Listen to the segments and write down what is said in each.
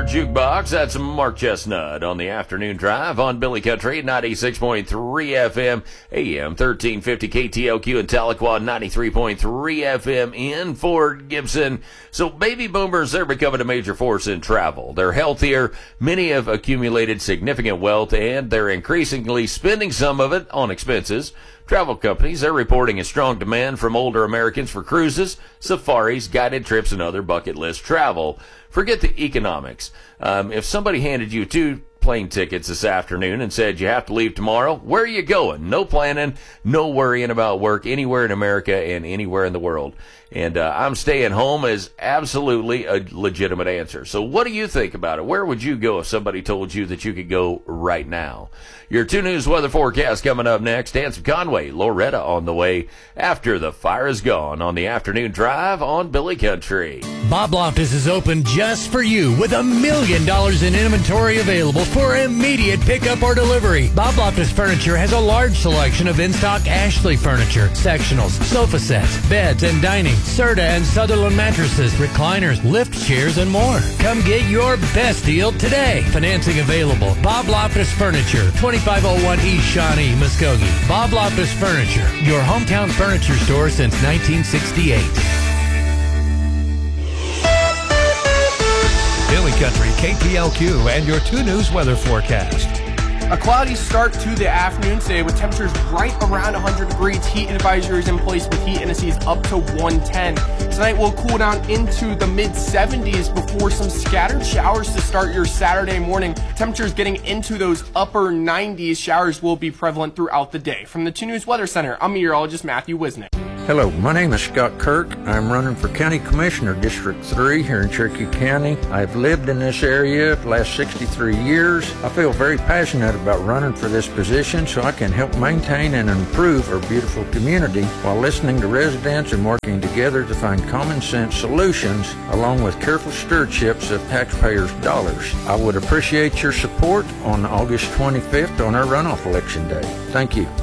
Jukebox. That's Mark Chestnut on the afternoon drive on Billy Country, 96.3 FM, AM 1350 KTLQ in Tahlequah, 93.3 FM in Fort Gibson. So baby boomers, they're becoming a major force in travel. They're healthier. Many have accumulated significant wealth, and they're increasingly spending some of it on expenses. Travel companies, they're reporting a strong demand from older Americans for cruises, safaris, guided trips, and other bucket list travel. Forget the economics. If somebody handed you 2 plane tickets this afternoon and said you have to leave tomorrow, where are you going? No planning, no worrying about work anywhere in America and anywhere in the world. And I'm staying home is absolutely a legitimate answer. So what do you think about it? Where would you go if somebody told you that you could go right now? Your 2 News weather forecast coming up next. Anson Conway, Loretta on the way after the fire is gone on the afternoon drive on Billy Country. Bob Loftus is open just for you with $1 million in inventory available for immediate pickup or delivery. Bob Loftus Furniture has a large selection of in-stock Ashley furniture, sectionals, sofa sets, beds and dining, Serta and Sutherland mattresses, recliners, lift chairs, and more. Come get your best deal today. Financing available. Bob Loftus Furniture, 2501 East Shawnee, Muskogee. Bob Loftus Furniture, your hometown furniture store since 1968. Billy Country, KTLQ, and your 2 News weather forecast. A cloudy start to the afternoon today with temperatures right around 100 degrees. Heat advisories in place with heat indices up to 110. Tonight will cool down into the mid-70s before some scattered showers to start your Saturday morning. Temperatures getting into those upper 90s. Showers will be prevalent throughout the day. From the 2 News Weather Center, I'm meteorologist Matthew Wisnick. Hello, my name is Scott Kirk. I'm running for County Commissioner, District 3 here in Cherokee County. I've lived in this area for the last 63 years. I feel very passionate about running for this position so I can help maintain and improve our beautiful community while listening to residents and working together to find common sense solutions along with careful stewardships of taxpayers' dollars. I would appreciate your support on August 25th on our runoff election day. Thank you.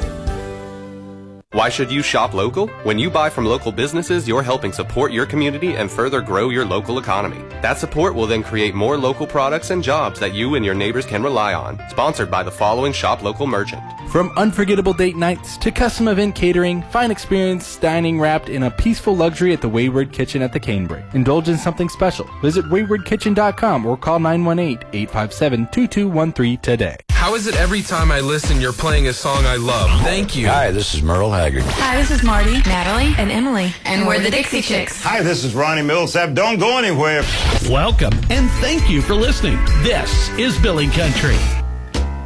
Why should you shop local? When you buy from local businesses, you're helping support your community and further grow your local economy. That support will then create more local products and jobs that you and your neighbors can rely on. Sponsored by the following shop local merchant. From unforgettable date nights to custom event catering, fine experience dining wrapped in a peaceful luxury at the Wayward Kitchen at the Canebrake. Indulge in something special. Visit waywardkitchen.com or call 918-857-2213 today. How is it every time I listen you're playing a song I love? Thank you. Hi, this is Merle Haggard. Hi, this is Marty, Natalie, and Emily. And we're the Dixie Chicks. Hi, this is Ronnie Millsap. Don't go anywhere. Welcome, and thank you for listening. This is Billy Country.